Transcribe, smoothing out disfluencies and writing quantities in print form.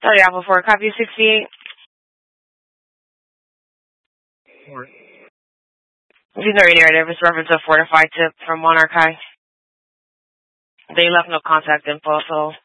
Sorry, Apple 4, copy 68. Visionary narrative is reference of fortified tip from Monarch High. They left no contact info, so